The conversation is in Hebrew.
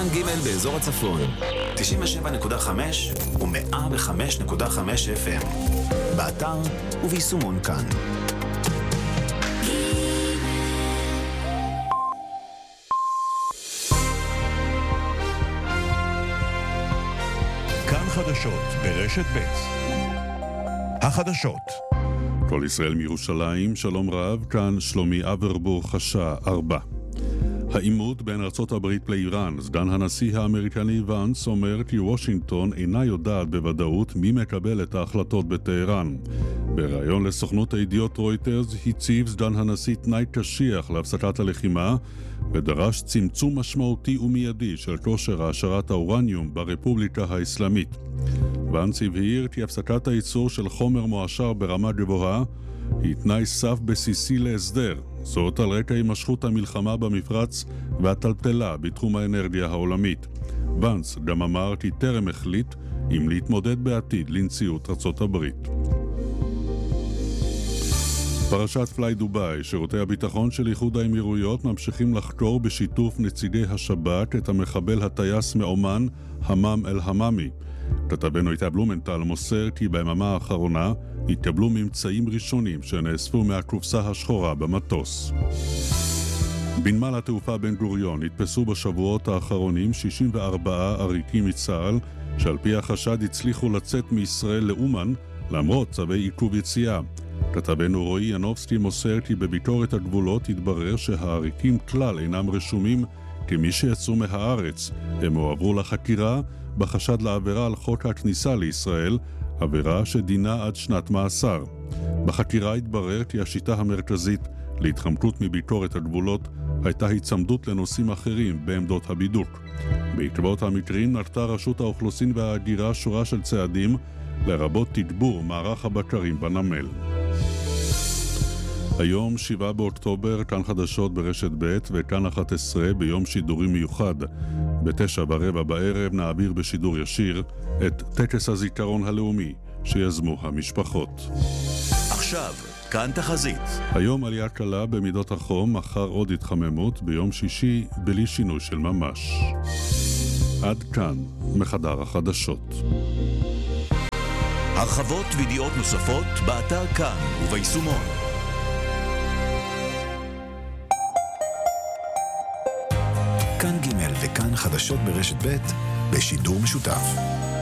כאן ג' באזור הצפון, 97.5 ו-105.5 FM. באתר וביישומון כאן. כאן חדשות ברשת ב'. החדשות. כל ישראל מירושלים, שלום רב, כאן שלומי אברבוך, השעה 4. העימות בין ארצות הברית לאיראן, סגן הנשיא האמריקני ואנס אומר כי וושינגטון אינה יודעת בוודאות מי מקבל את ההחלטות בטהרן. בריאיון לסוכנות הידיעות רויטרס הציב סגן הנשיא תנאי קשיח להפסקת הלחימה ודרש צמצום משמעותי ומיידי של כושר העשרת האורניום ברפובליקה האסלאמית. ואנס הבהיר כי הפסקת הייצור של חומר מועשר ברמה גבוהה היא תנאי סף בסיסי להסדר, זאת על רקע הימשכות המלחמה במפרץ והטלטלה בתחום האנרגיה העולמית. ואנס גם אמר כי טרם החליט אם להתמודד בעתיד לנשיאות ארצות הברית. פרשת פליי דובאי, שירותי הביטחון של איחוד האמירויות ממשיכים לחקור בשיתוף נציגי השב"כ את המחבל הטייס מאומן המם אל-הממי. כתבנו איתי בלומנטל מוסר כי ביממה האחרונה התקבלו ממצאים ראשונים שנאספו מהקופסה השחורה במטוס. בנמל התעופה בן גוריון התפסו בשבועות האחרונים 64 עריקים מצה"ל שעל פי החשד הצליחו לצאת מישראל לאומן למרות צווי עיכוב יציאה. כתבנו רועי ינובסקי מוסר כי בביקורת הגבולות התברר שהעריקים כלל אינם רשומים כמי שיצאו מהארץ. הם הועברו לחקירה בחשד לעבירה על חוק הכניסה לישראל, עבירה שדינה עד שנת מאסר. בחקירה התברר כי השיטה המרכזית להתחמקות מביקורת הגבולות הייתה הצמדות לנושאים אחרים בעמדות הבידוק. בעקבות המקרים נקטה רשות האוכלוסין וההגירה שורה של צעדים, לרבות תגבור מערך הבקרים בנמל. היום 7 באוקטובר, כאן חדשות ברשת ב' וכאן 11 ביום שידורי מיוחד. ב9:15 בערב נעביר בשידור ישיר את טקס הזיכרון הלאומי שיזמו המשפחות. עכשיו, כאן תחזית. היום עלייה קלה במידות החום, מחר עוד התחממות, ביום שישי בלי שינוי של ממש. עד כאן מחדר החדשות. הרחבות וידיעות נוספות באתר כאן וביישומון. כאן ג' וכאן חדשות ברשת ב' בשידור משותף.